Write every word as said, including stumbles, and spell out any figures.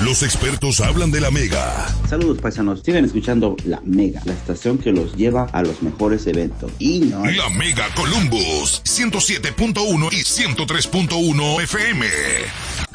Los expertos hablan de la Mega. Saludos, paisanos. Siguen escuchando La Mega, la estación que los lleva a los mejores eventos. Y no... La Mega Columbus, ciento siete punto uno y ciento tres punto uno F M.